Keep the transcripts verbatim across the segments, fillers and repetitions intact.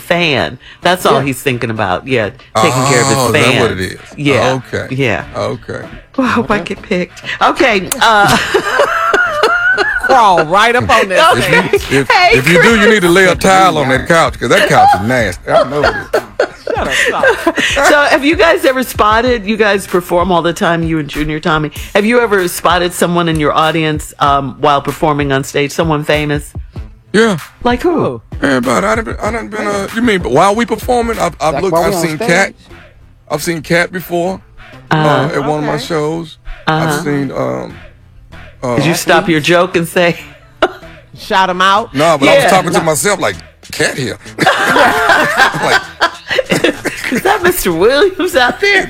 fan. That's all Yeah. he's thinking about. Yeah, taking Oh, care of his is fan. that what it is? Yeah. Okay. Yeah. Okay. Well, I hope I get picked. Okay. Uh, Crawl right up on that. Okay. If, if, Hey, if you do, you need to lay a towel on that couch because that couch is nasty. I know it. Shut up, stop. so, have you guys ever spotted? You guys perform all the time, you and Junior Tommy. Have you ever spotted someone in your audience um, while performing on stage? Someone famous? Yeah. Like who? Everybody, I done, I done been. Uh, you mean while we performing? I've, I've Like looked. while we I've on seen stage? Cat. I've seen Cat before uh, at one of my Okay. shows. Uh-huh. I've seen. Um, uh, Did you stop your joke and say, Shout him out. No, but I was Yeah. talking to myself like Cat here. like, "Is that Mister Williams out there?"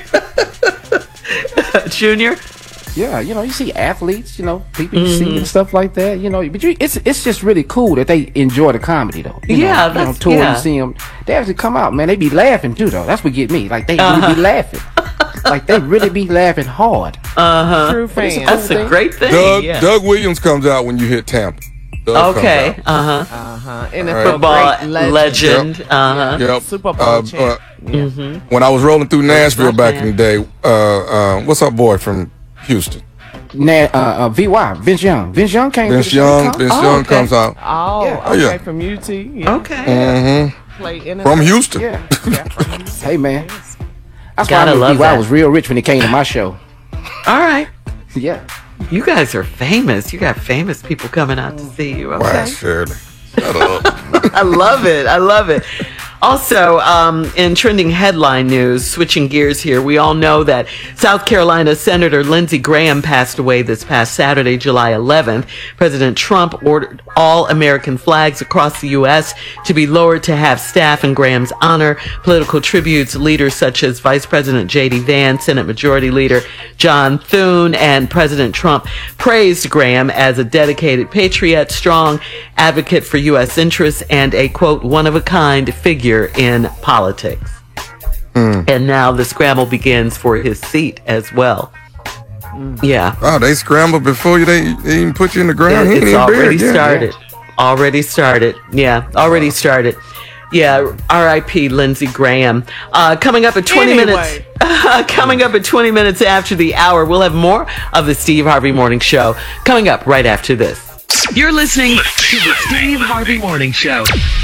Junior. Yeah, you know, you see athletes, you know, people you see and stuff like that, you know. But you, it's it's just really cool that they enjoy the comedy though. You Yeah, know, you know, that's- tour, yeah. you see them, they actually come out, man. They be laughing too though. That's what get me. Like they really be laughing. Like they really be laughing hard. True fan. That's a great thing. Doug yeah. Doug Williams comes out when you hit Tampa. Doug Okay. comes out. Uh huh. Uh-huh. N F L Right. Football great legend. legend. Uh huh. Yep. Super Bowl Uh, champ. uh, When I was rolling through Nashville Black back man. in the day, uh, uh, what's our boy from Houston? Na- uh, uh, V Y, Vince Young. Vince Young came. Vince to the show. Young. Come- Vince Oh, Young okay. comes out. Oh, Yeah. Oh, okay, yeah. from U T. Yeah. Okay. hmm Play N F L. From Houston. Yeah. Yeah, from U T. Hey man, that's Gotta why I knew love V Y that. was real rich when he came to my show. All right. Yeah. You guys are famous. You got famous people coming out to see you. Why, Okay. Shirley? Shut up. I love it. I love it. Also, um, in trending headline news, switching gears here, we all know that South Carolina Senator Lindsey Graham passed away this past Saturday, July eleventh. President Trump ordered all American flags across the U S to be lowered to have staff in Graham's honor. Political tributes, leaders such as Vice President J D Vance, Senate Majority Leader John Thune, and President Trump praised Graham as a dedicated patriot, strong advocate for U S interests, and a, quote, one-of-a-kind figure in politics. And now the scramble begins for his seat as well. Yeah. Oh, they scrambled before you they, they even put you in the ground. He ain't It's even already buried yet. started. Already started. Yeah, already started. Yeah, R I P Lindsey Graham. Uh, coming up at twenty minutes. Anyway. Coming up at twenty minutes after the hour, we'll have more of the Steve Harvey Morning Show. Coming up right after this. You're listening to the Steve Harvey Morning Show.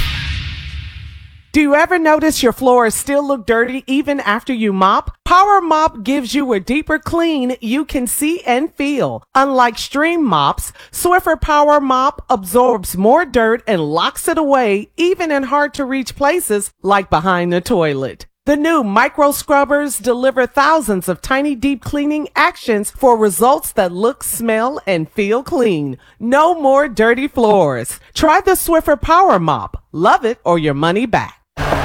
Do you ever notice your floors still look dirty even after you mop? Power Mop gives you a deeper clean you can see and feel. Unlike stream mops, Swiffer Power Mop absorbs more dirt and locks it away even in hard to reach places like behind the toilet. The new micro scrubbers deliver thousands of tiny deep cleaning actions for results that look, smell, and feel clean. No more dirty floors. Try the Swiffer Power Mop. Love it or your money back.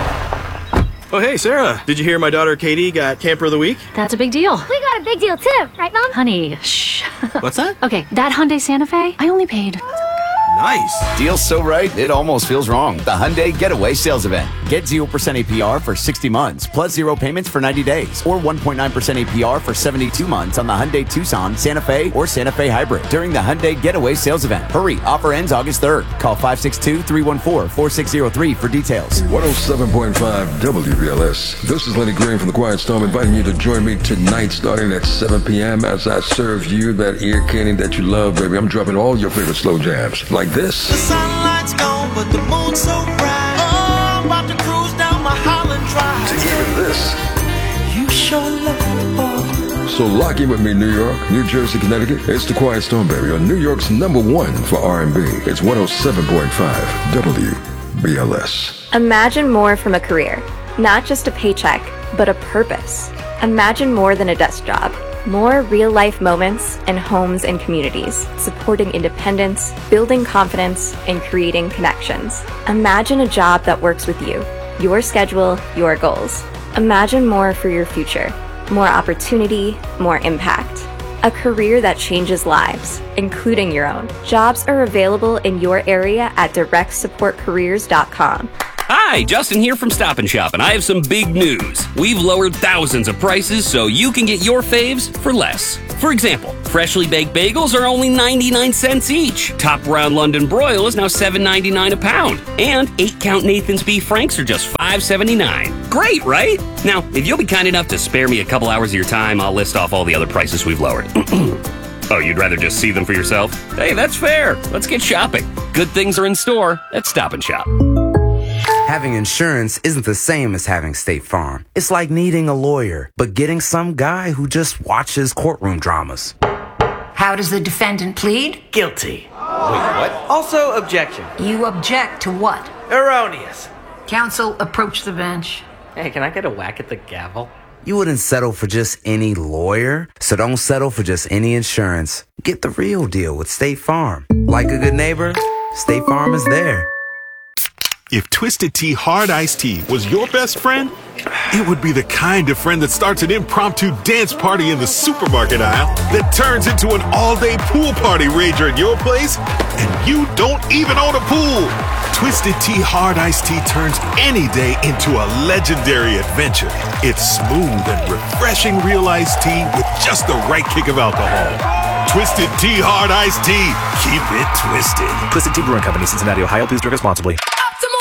Oh, hey, Sarah. Did you hear my daughter Katie got Camper of the Week? That's a big deal. We got a big deal too, right, Mom? Honey, shh. What's that? Okay, that Hyundai Santa Fe, I only paid. Nice. Deal's so right, it almost feels wrong. The Hyundai Getaway Sales Event. Get zero percent A P R for sixty months, plus zero payments for ninety days, or one point nine percent A P R for seventy-two months on the Hyundai Tucson, Santa Fe, or Santa Fe Hybrid during the Hyundai Getaway Sales Event. Hurry, offer ends August third. Call five six two, three one four, four six zero three for details. one oh seven point five W B L S. This is Lenny Green from The Quiet Storm, inviting you to join me tonight starting at seven p.m. as I serve you that ear candy that you love, baby. I'm dropping all your favorite slow jams like this. The sunlight's gone, but the moon's so bright. Oh, I'm about to cruise down my Holland Drive. To even this. You sure love, boy. So lock in with me, New York, New Jersey, Connecticut. It's The Quiet Storm, baby, on New York's number one for R and B. It's one oh seven point five W B L S. Imagine more from a career. Not just a paycheck, but a purpose. Imagine more than a desk job. More real-life moments and homes and communities, supporting independence, building confidence, and creating connections. Imagine a job that works with you, your schedule, your goals. Imagine more for your future. More opportunity, more impact. A career that changes lives, including your own. Jobs are available in your area at direct support careers dot com. Hi, Justin here from Stop and Shop, and I have some big news. We've lowered thousands of prices so you can get your faves for less. For example, freshly baked bagels are only ninety-nine cents each. Top round London broil is now seven ninety-nine a pound. And eight count Nathan's Beef Franks are just five seventy-nine. Great, right? Now, if you'll be kind enough to spare me a couple hours of your time, I'll list off all the other prices we've lowered. Oh, you'd rather just see them for yourself? Hey, that's fair. Let's get shopping. Good things are in store at Stop and Shop. Having insurance isn't the same as having State Farm. It's like needing a lawyer, but getting some guy who just watches courtroom dramas. How does the defendant plead? Guilty. Wait, what? Also, objection. You object to what? Erroneous. Counsel, approach the bench. Hey, can I get a whack at the gavel? You wouldn't settle for just any lawyer, so don't settle for just any insurance. Get the real deal with State Farm. Like a good neighbor, State Farm is there. If Twisted Tea Hard Iced Tea was your best friend, it would be the kind of friend that starts an impromptu dance party in the supermarket aisle that turns into an all-day pool party rager at your place, and you don't even own a pool. Twisted Tea Hard Iced Tea turns any day into a legendary adventure. It's smooth and refreshing real iced tea with just the right kick of alcohol. Twisted Tea Hard Iced Tea. Keep it twisted. Twisted Tea Brewing Company, Cincinnati, Ohio. Please drink responsibly.